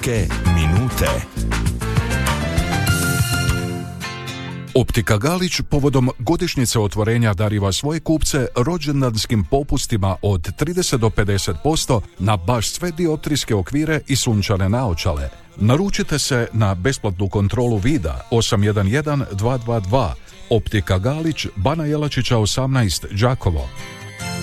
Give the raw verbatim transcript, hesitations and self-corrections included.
Optike minute. Optika Galić povodom godišnjice otvorenja dariva svoje kupce rođendanskim popustima od trideset do pedeset posto na baš sve dioptrijske okvire i sunčane naočale. Naručite se na besplatnu kontrolu vida osam jedan jedan dva dva dva. Optika Galić, Bana Jelačića osamnaest, Đakovo.